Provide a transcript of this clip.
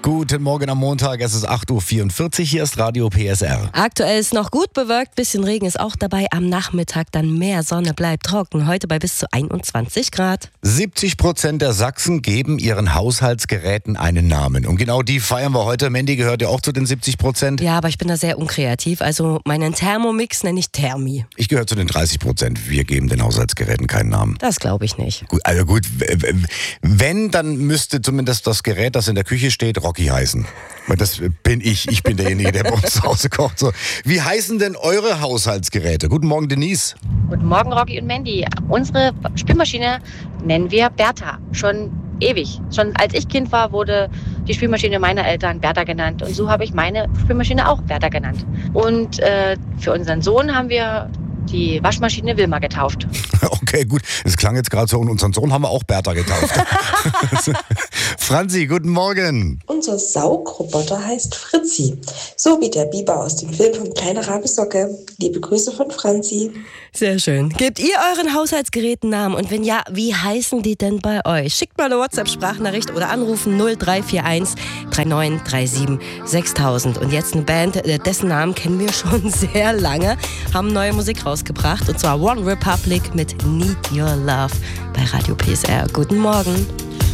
Guten Morgen am Montag, es ist 8.44 Uhr, hier ist Radio PSR. Aktuell ist noch gut bewölkt, bisschen Regen ist auch dabei. Am Nachmittag dann mehr Sonne, bleibt trocken. Heute bei bis zu 21 Grad. 70% der Sachsen geben ihren Haushaltsgeräten einen Namen. Und genau die feiern wir heute. Mandy gehört ja auch zu den 70%. Ja, aber ich bin da sehr unkreativ. Also meinen Thermomix nenne ich Thermi. Ich gehöre zu den 30%. Wir geben den Haushaltsgeräten keinen Namen. Das glaube ich nicht. Gut, also gut, wenn, dann müsste zumindest das Gerät, das in der Küche steht, Rocky heißen. Weil das bin ich. Ich bin derjenige, der bei uns zu Hause kocht. So. Wie heißen denn eure Haushaltsgeräte? Guten Morgen, Denise. Guten Morgen, Rocky und Mandy. Unsere Spülmaschine nennen wir Bertha. Schon ewig. Schon als ich Kind war, wurde die Spülmaschine meiner Eltern Bertha genannt. Und so habe ich meine Spülmaschine auch Bertha genannt. Und für unseren Sohn haben wir die Waschmaschine Wilma getauft. Okay, gut. Es klang jetzt gerade so. Und unseren Sohn haben wir auch Bertha getauft. Franzi, guten Morgen. Unser Saugroboter heißt Fritzi. So wie der Biber aus dem Film von Kleine Rabesocke. Liebe Grüße von Franzi. Sehr schön. Gebt ihr euren Haushaltsgeräten Namen? Und wenn ja, wie heißen die denn bei euch? Schickt mal eine WhatsApp-Sprachnachricht oder anrufen 0341 3937 6000. Und jetzt eine Band, dessen Namen kennen wir schon sehr lange, haben neue Musik rausgebracht. Und zwar One Republic mit Need Your Love bei Radio PSR. Guten Morgen.